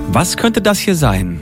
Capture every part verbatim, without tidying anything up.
Was könnte das hier sein?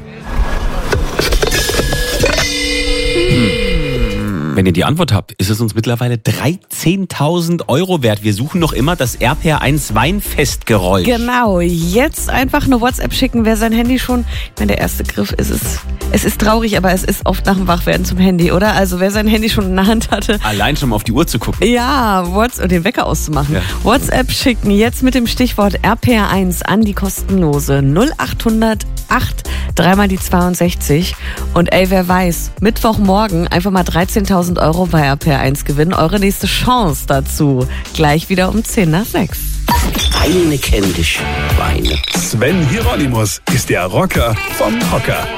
Hm. Wenn ihr die Antwort habt, ist es uns mittlerweile dreizehntausend Euro wert. Wir suchen noch immer das R P R eins Weinfestgeräusch. Genau, jetzt einfach eine WhatsApp schicken, wer sein Handy schon, ich meine, der erste Griff ist es, es ist traurig, aber es ist oft nach dem Wachwerden zum Handy, oder? Also wer sein Handy schon in der Hand hatte. Allein schon mal auf die Uhr zu gucken. Ja, WhatsApp, den Wecker auszumachen. Ja. WhatsApp schicken, jetzt mit dem Stichwort R P R eins an die kostenlose null acht hundert acht dreimal die zweiundsechzig. Und ey, wer weiß, Mittwochmorgen einfach mal dreizehntausend Euro bei R P R eins gewinnen. Eure nächste Chance dazu. Gleich wieder um zehn nach sechs. Weine kenn dich, Weine. Sven Hieronymus ist der Rocker vom Hocker.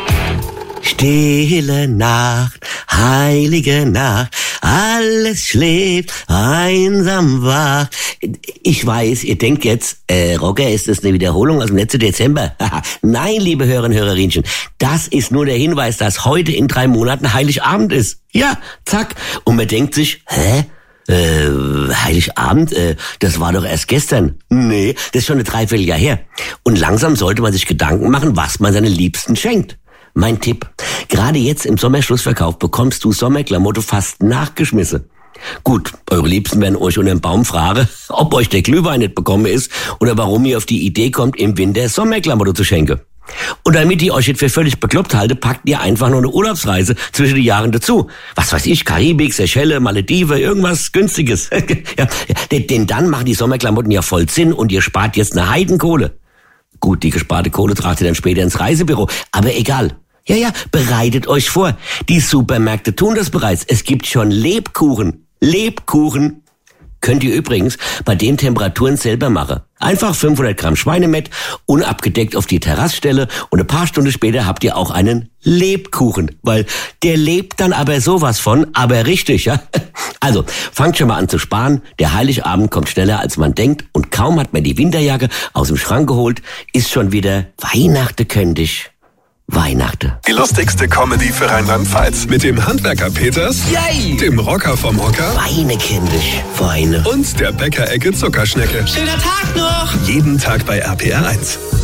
Stille Nacht, heilige Nacht, alles schläft, einsam wach. Ich weiß, ihr denkt jetzt, äh, Rocker, ist das eine Wiederholung aus dem letzten Dezember? Nein, liebe Hörerinnen und Hörerinchen, das ist nur der Hinweis, dass heute in drei Monaten Heiligabend ist. Ja, zack. Und man denkt sich, hä? Äh, Heiligabend, äh, das war doch erst gestern. Nee, das ist schon eine Dreivierteljahr her. Und langsam sollte man sich Gedanken machen, was man seinen Liebsten schenkt. Mein Tipp, gerade jetzt im Sommerschlussverkauf bekommst du Sommerklamotte fast nachgeschmissen. Gut, eure Liebsten werden euch unter dem Baum fragen, ob euch der Glühwein nicht bekommen ist oder warum ihr auf die Idee kommt, im Winter Sommerklamotte zu schenken. Und damit ihr euch nicht für völlig bekloppt haltet, packt ihr einfach noch eine Urlaubsreise zwischen den Jahren dazu. Was weiß ich, Karibik, Seychellen, Malediven, irgendwas Günstiges. Ja, denn dann machen die Sommerklamotten ja voll Sinn und ihr spart jetzt eine Heidenkohle. Gut, die gesparte Kohle tragt ihr dann später ins Reisebüro, aber egal. Ja, ja, bereitet euch vor. Die Supermärkte tun das bereits. Es gibt schon Lebkuchen. Lebkuchen. Könnt ihr übrigens bei den Temperaturen selber machen. Einfach fünfhundert Gramm Schweinemett, unabgedeckt auf die Terrasse stellen und ein paar Stunden später habt ihr auch einen Lebkuchen. Weil der lebt dann aber sowas von, aber richtig, ja. Also, fangt schon mal an zu sparen. Der Heiligabend kommt schneller, als man denkt. Und kaum hat man die Winterjacke aus dem Schrank geholt, ist schon wieder Weihnachten könntlich. Weihnachten. Die lustigste Comedy für Rheinland-Pfalz. Mit dem Handwerker Peters, Yay! dem Rocker vom Hocker Weine kenn dich, Weine. und der Bäckerecke Zuckerschnecke. Schöner Tag noch! Jeden Tag bei R P R eins.